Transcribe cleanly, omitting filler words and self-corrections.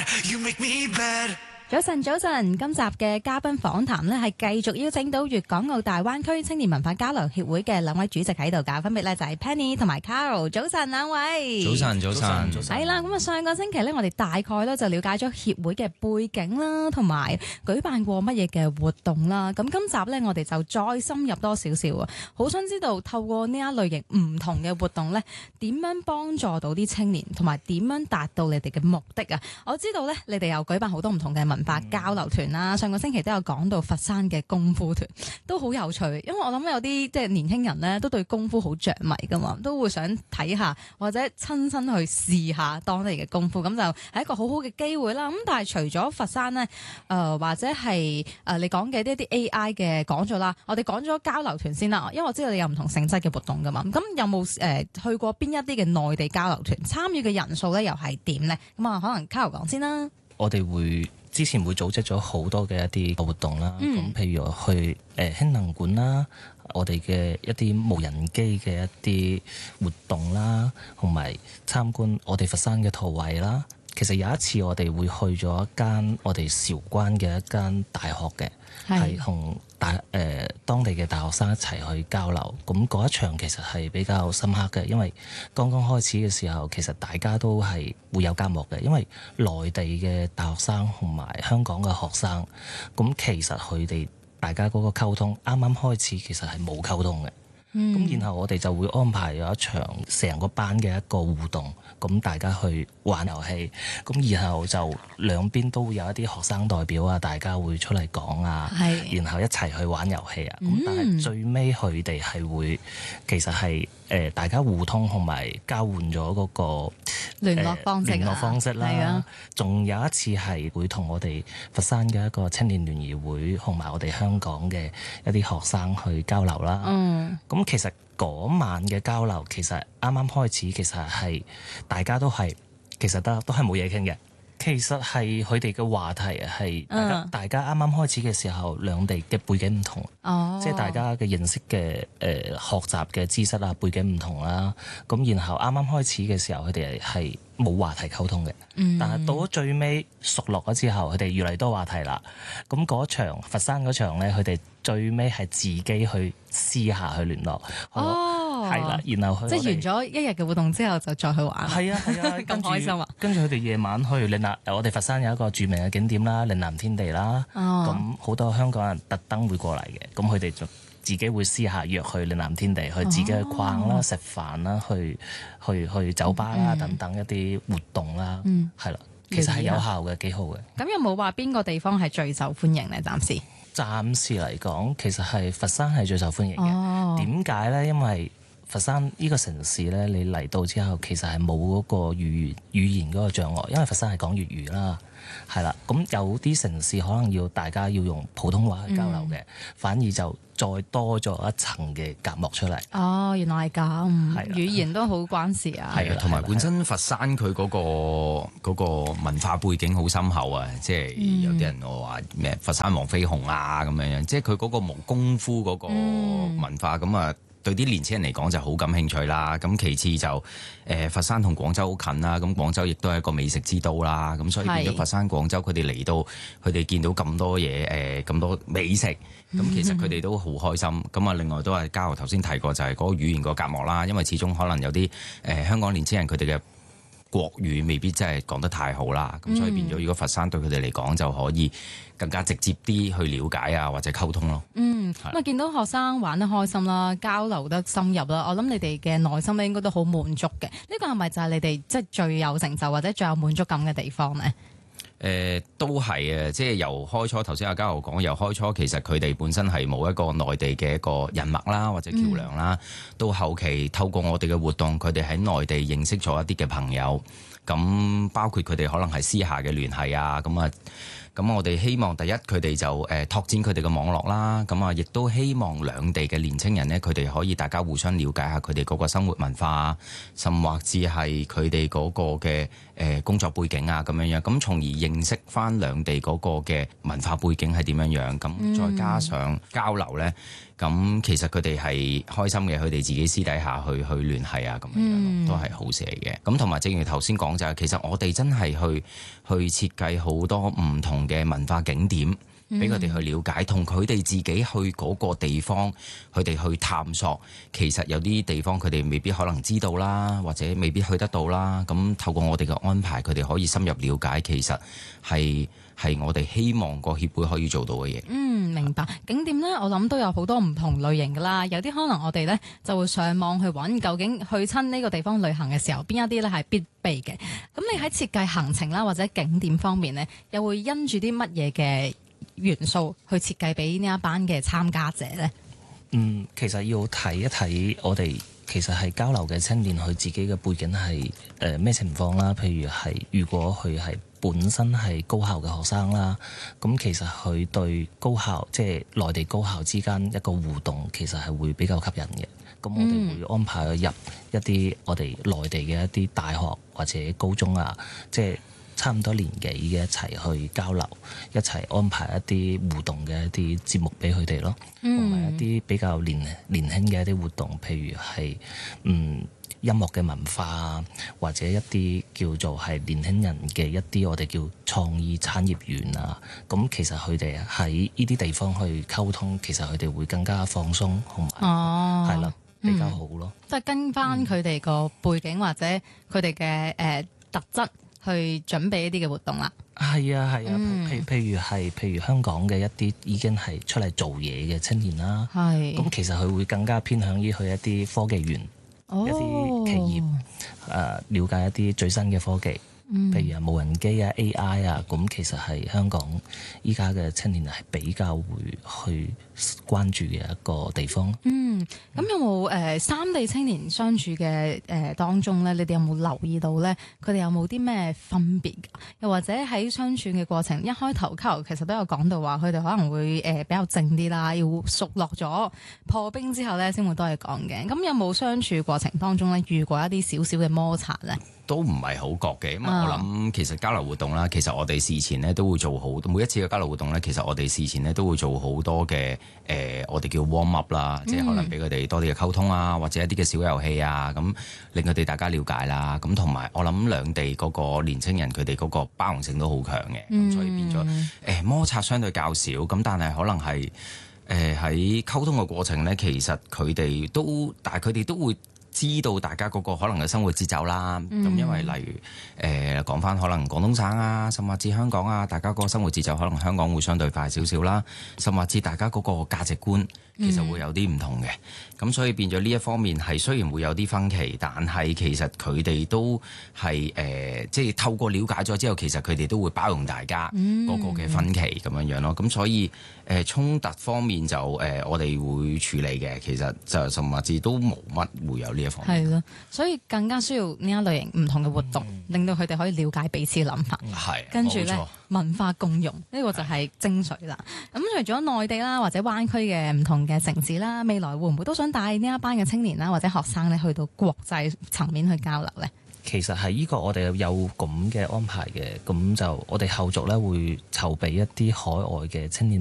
bad, you make me bad。 早晨，早晨！今集嘅嘉賓訪談呢，係繼續邀請到粵港澳大灣區青年文化交流協會嘅兩位主席喺度㗎，分別呢就係 Penny 同埋 Carol。早晨，兩位。 早晨，早晨，早晨。 係啦，咁啊，上個星期呢，我哋大概呢就了解咗協會嘅背景啦，同埋舉辦過乜嘢嘅活動啦。咁今集呢，我哋就再深入多少少啊，好想知道透過呢一類型唔同嘅活動呢，點樣幫助到啲青年，同埋點樣達到你哋嘅目的啊？我知道呢，你哋又舉辦好多唔同嘅文化交流團啦，上個星期都有講到佛山嘅功夫團，都好有趣。因為我諗有啲即係年輕人呢，都對功夫好着迷噶嘛，都會想睇下或者親身去試下當地嘅功夫，咁就係一個好好嘅機會啦。咁但係除咗佛山呢，或者係你講嘅呢啲 AI 嘅講咗啦，我哋講咗交流團先啦，因為我知道你有唔同性質嘅活動噶嘛。咁有冇去過邊一啲嘅內地交流團？參與嘅人數呢又係點呢？咁啊，可能 Carol 講先啦。 我哋之前會組織咗好多嘅一啲活動啦，咁譬如去氫能館啦，我哋嘅一啲無人機嘅一啲活動啦，同埋參觀我哋佛山嘅陶藝啦。其實有一次我哋會去咗一間我哋韶關嘅一間大學嘅，係同當地嘅大學生一齊去交流。咁嗰一場其實係比較深刻嘅，因為剛剛開始嘅時候，其實大家都係會有隔膜嘅，因為內地嘅大學生同埋香港嘅學生，咁其實佢哋大家嗰個溝通啱啱開始其實係冇溝通嘅。咁然後我哋就會安排咗一場成個班嘅一個互動，咁大家去玩遊戲，咁然後就兩邊都會有一啲學生代表啊，大家會出嚟講啊，然後一齊去玩遊戲啊。咁但係最尾佢哋係會其實係大家互通同埋交換咗嗰個聯絡方式啦。仲有一次係會同我哋佛山嘅一個青年聯誼會同埋我哋香港嘅一啲學生去交流啦。咁其實嗰晚嘅交流其實啱啱開始，其實係大家都係其實都係冇嘢傾嘅。其實係佢哋嘅話題係大家啱啱開始嘅時候，兩地嘅背景唔同，即係大家嘅認識嘅學習嘅知識啊背景唔同啦。咁然後啱啱開始嘅時候，佢哋係冇話題溝通嘅。但係到咗最尾熟絡咗之後，佢哋越嚟越多話題啦。咁嗰場佛山嗰場咧，佢哋最尾係自己去私下去聯絡。係啦，然後即係完咗一日嘅活動之後，就再去玩。 係啊， 咁開心啊！ 跟住佢哋夜晚去我哋佛山有一個著名嘅景點啦，嶺南天地啦。咁好多香港人特登會過嚟嘅，咁佢哋就自己會私下約去嶺南天地，去自己去逛啦、食飯啦、去酒吧啦等等一啲活動啦。係啦，其實係有效嘅，幾好嘅。 咁有冇話邊個地方係最受歡迎呢？ 暫時嚟講，其實係佛山係最受歡迎嘅。點解呢？因為佛山呢個城市呢，你嚟到之後，其實係冇嗰個語言嗰個障礙，因為佛山係講粵語啦，係啦。咁有啲城市可能大家要用普通話去交流嘅，反而就再多咗一層嘅隔膜出嚟。 哦，原來係咁，語言都好關事啊。 係啊，同埋本身佛山佢嗰個文化背景好深厚啊，即係有啲人話咩佛山黃飛鴻啊咁樣，即係佢嗰個無功夫嗰個文化咁啊。對啲年輕人嚟講就好感興趣啦，咁其次就佛山同廣州好近啦，咁廣州亦都係一個美食之都啦，咁所以變咗佛山、廣州佢哋嚟到，佢哋見到咁多嘢，咁多美食，咁其實佢哋都好開心。咁啊，另外都係嘉豪頭先提過，就係嗰個語言個隔膜啦，因為始終可能有啲香港年輕人佢哋嘅國語未必真係講得太好啦，咁所以變咗如果佛山對佢哋嚟講就可以更加直接啲去了解啊或者溝通咯。 咁啊見到學生玩得開心啦，交流得深入啦，我諗你哋嘅內心咧應該都好滿足嘅。呢個係咪就係你哋即係最有成就或者最有滿足感嘅地方呢？ 都係啊，即係由開初頭先阿嘉豪講，由開初其實佢哋本身係冇一個內地嘅一個人脈啦，或者橋梁啦，到後期透過我哋嘅活動，佢哋喺內地認識咗一啲嘅朋友，咁包括佢哋可能係私下嘅聯繫啊，咁我哋希望第一佢哋就拓展佢哋嘅網絡啦，咁啊亦都希望兩地嘅年青人呢，佢哋可以大家互相了解下佢哋嗰個生活文化，甚或至係佢哋嗰個嘅工作背景啊咁樣樣，咁從而認識翻兩地嗰個嘅文化背景係點樣樣，咁再加上交流呢，咁其實佢哋係開心嘅，佢哋自己私底下去聯繫啊咁樣樣都係好事嚟嘅。咁同埋正如頭先講就係，其實我哋真係去設計好多唔同嘅文化景點，俾佢哋去了解，同佢哋自己去嗰個地方，佢哋去探索。其實有啲地方佢哋未必可能知道啦，或者未必去得到啦。咁透過我哋嘅安排，佢哋可以深入了解，其實係我哋希望個協會可以做到嘅嘢。 明白。景點呢，我諗都有好多唔同類型噶啦。有啲可能我哋呢就會上網去揾，究竟去親呢個地方旅行嘅時候，邊一啲呢係必備嘅。咁你喺設計行程啦，或者景點方面呢，又會因住啲乜嘢嘅元素去設計俾呢一班嘅參加者呢？ 其實要睇一睇我哋其實係交流嘅青年，佢自己嘅背景係咩情況啦。譬如係如果佢係本身係高校嘅學生啦，咁其實佢對高校即係內地高校之間一個互動，其實係會比較吸引嘅。咁我哋會安排佢入一啲我哋內地嘅一啲大學或者高中啊，即係差唔多年紀嘅一齊去交流，一齊安排一啲互動嘅一啲節目俾佢哋咯，同埋一啲比較年輕嘅一啲活動，譬如係音樂嘅文化，或者一啲叫做係年輕人嘅一啲我哋叫創意產業園啊。咁其實佢哋喺呢啲地方去溝通，其實佢哋會更加放鬆，同埋係啦比較好咯。 即係跟翻佢哋個背景或者佢哋嘅特質去準備一啲嘅活動啦。 係啊，譬如香港嘅一啲已經係出嚟做嘢嘅青年啦。咁其實佢會更加偏向於去一啲科技園。一啲企業了解一啲最新嘅科技，譬如無人機啊、AI 啊，咁其實係香港依家嘅青年係比較會去關注嘅一個地方。 咁有冇三地青年相處嘅當中咧？你哋有冇留意到咧？佢哋有冇啲咩分別？又或者喺相處嘅過程，一開頭其實都有講到話，佢哋可能會比較靜啲啦，要熟落咗破冰之後咧，先會多嘢講嘅。咁有冇相處過程當中咧，遇過一啲少少嘅摩擦咧？ 都唔係好覺嘅，因為我諗其實交流活動啦，其實我哋事前咧都會做好每一次嘅交流活動咧，其實我哋事前咧都會做好多嘅我哋叫 warm up 啦，即係可能俾佢哋多啲嘅溝通啊，或者一啲嘅小遊戲啊，咁令佢哋大家了解啦。咁同埋我諗兩地嗰個年青人佢哋嗰個包容性都好強嘅，咁所以變咗摩擦相對較少。咁但係可能係喺溝通嘅過程咧，其實佢哋都會知道大家嗰個可能嘅生活節奏啦，咁因為例如講翻可能廣東省啊，甚至香港啊，大家嗰個生活節奏可能香港會相對快少少啦，甚至大家嗰個價值觀其實會有啲唔同嘅，咁所以變咗呢一方面係雖然會有啲分歧，但係其實佢哋都係即係透過了解咗之後，其實佢哋都會包容大家嗰個嘅分歧咁樣咯，咁所以衝突方面就我哋會處理嘅，其實就甚至都冇乜會有呢一方面。係咯， 所以更加需要呢一類型唔同嘅活動，令到佢哋可以了解彼此嘅諗法。 係， 跟住咧文化共融呢個就係精髓啦。咁除咗內地啦，或者灣區嘅唔同嘅城市啦，未來會唔會都想帶呢一班嘅青年啦，或者學生咧去到國際層面去交流咧？ 其實係呢個我哋有咁嘅安排嘅，咁就我哋後續咧會籌備一啲海外嘅青年